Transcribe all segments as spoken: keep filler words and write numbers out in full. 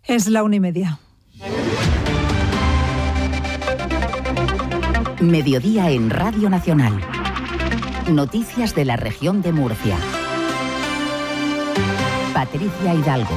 Es la una y media. Mediodía en Radio Nacional. Noticias de la región de Murcia. Patricia Hidalgo.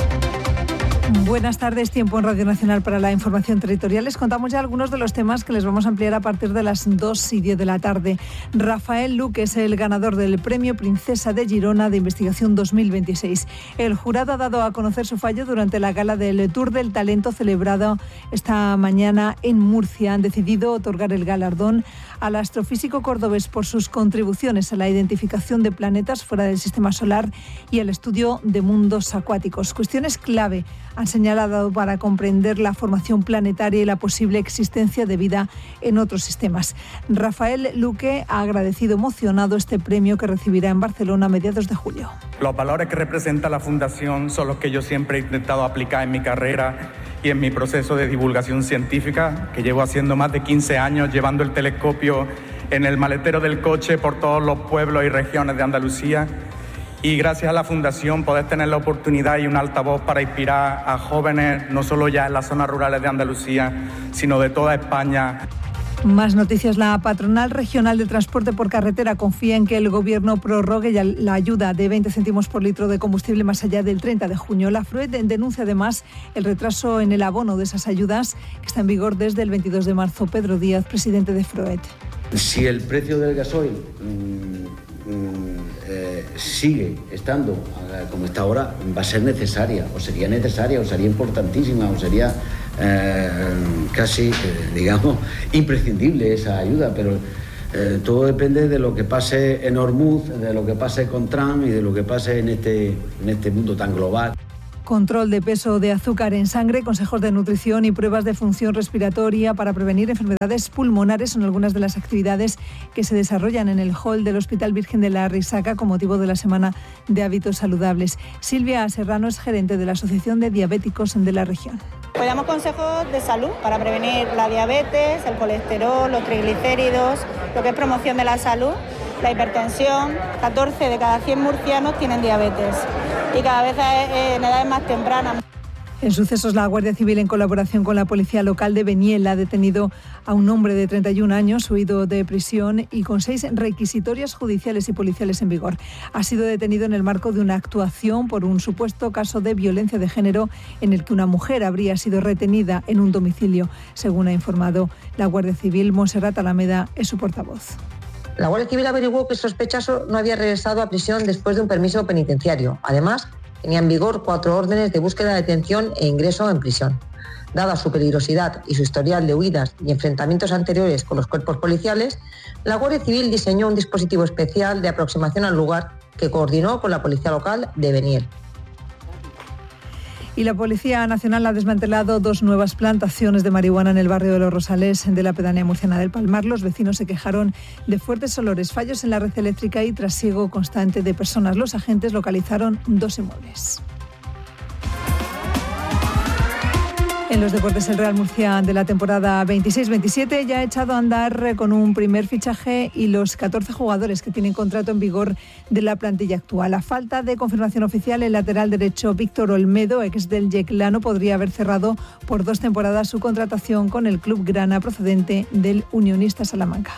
Buenas tardes, tiempo en Radio Nacional para la información territorial. Les contamos ya algunos de los temas que les vamos a ampliar a partir de las dos y diez de la tarde. Rafael Luque es el ganador del Premio Princesa de Girona de Investigación dos mil veintiséis. El jurado ha dado a conocer su fallo durante la gala del Tour del Talento celebrado esta mañana en Murcia. Han decidido otorgar el galardón al astrofísico cordobés por sus contribuciones a la identificación de planetas fuera del sistema solar y al estudio de mundos acuáticos. Cuestiones clave han señalado para comprender la formación planetaria y la posible existencia de vida en otros sistemas. Rafael Luque ha agradecido emocionado este premio que recibirá en Barcelona a mediados de julio. Los valores que representa la Fundación son los que yo siempre he intentado aplicar en mi carrera y en mi proceso de divulgación científica, que llevo haciendo más de quince años, llevando el telescopio en el maletero del coche por todos los pueblos y regiones de Andalucía. Y gracias a la Fundación poder tener la oportunidad y un altavoz para inspirar a jóvenes, no solo ya en las zonas rurales de Andalucía, sino de toda España. Más noticias. La Patronal Regional de Transporte por Carretera confía en que el Gobierno prorrogue la ayuda de veinte céntimos por litro de combustible más allá del treinta de junio. La F R U E T denuncia además el retraso en el abono de esas ayudas, que está en vigor desde el veintidós de marzo. Pedro Díaz, presidente de F R U E T. Si el precio del gasoil mmm, mmm, eh, sigue estando eh, como está ahora, va a ser necesaria, o sería necesaria, o sería importantísima, o sería eh, casi, eh, digamos, imprescindible esa ayuda, pero eh, todo depende de lo que pase en Hormuz, de lo que pase con Trump y de lo que pase en este, en este mundo tan global. Control de peso de azúcar en sangre, consejos de nutrición y pruebas de función respiratoria para prevenir enfermedades pulmonares son algunas de las actividades que se desarrollan en el hall del Hospital Virgen de la Risaca con motivo de la Semana de Hábitos Saludables. Silvia Serrano es gerente de la Asociación de Diabéticos de la región. Pues damos consejos de salud para prevenir la diabetes, el colesterol, los triglicéridos, lo que es promoción de la salud, la hipertensión. catorce de cada cien murcianos tienen diabetes y cada vez en edades más tempranas. En sucesos, la Guardia Civil, en colaboración con la Policía Local de Beniel, ha detenido a un hombre de treinta y un años, huido de prisión y con seis requisitorias judiciales y policiales en vigor. Ha sido detenido en el marco de una actuación por un supuesto caso de violencia de género en el que una mujer habría sido retenida en un domicilio. Según ha informado la Guardia Civil, Montserrat Alameda es su portavoz. La Guardia Civil averiguó que el sospechoso no había regresado a prisión después de un permiso penitenciario. Además, tenía en vigor cuatro órdenes de búsqueda, detención e ingreso en prisión. Dada su peligrosidad y su historial de huidas y enfrentamientos anteriores con los cuerpos policiales, la Guardia Civil diseñó un dispositivo especial de aproximación al lugar que coordinó con la Policía Local de Beniel. Y la Policía Nacional ha desmantelado dos nuevas plantaciones de marihuana en el barrio de Los Rosales de la pedanía murciana del Palmar. Los vecinos se quejaron de fuertes olores, fallos en la red eléctrica y trasiego constante de personas. Los agentes localizaron dos inmuebles. En los deportes, el Real Murcia de la temporada veintiséis veintisiete ya ha echado a andar con un primer fichaje y los catorce jugadores que tienen contrato en vigor de la plantilla actual. A falta de confirmación oficial, el lateral derecho Víctor Olmedo, ex del Yeclano, podría haber cerrado por dos temporadas su contratación con el club grana procedente del Unionista Salamanca.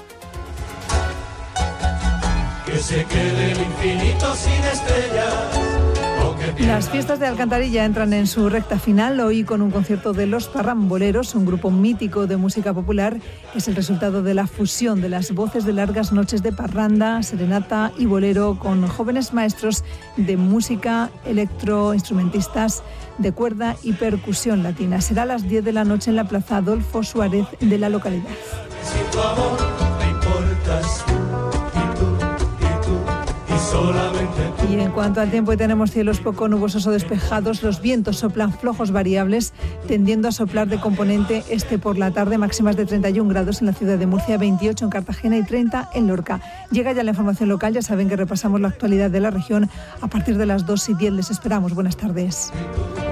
Que se quede el infinito sin estrellas. Las fiestas de Alcantarilla entran en su recta final, hoy con un concierto de Los Parramboleros, un grupo mítico de música popular que es el resultado de la fusión de las voces de largas noches de parranda, serenata y bolero con jóvenes maestros de música, electroinstrumentistas de cuerda y percusión latina. Será a las diez de la noche en la Plaza Adolfo Suárez de la localidad. Sin tu amor me importas tú y tú y tú y solamente tú. Y en cuanto al tiempo, hoy tenemos cielos poco nubosos o despejados. Los vientos soplan flojos variables, tendiendo a soplar de componente este por la tarde. Máximas de treinta y un grados en la ciudad de Murcia, veintiocho en Cartagena y treinta en Lorca. Llega ya la información local. Ya saben que repasamos la actualidad de la región a partir de las dos y diez. Les esperamos. Buenas tardes.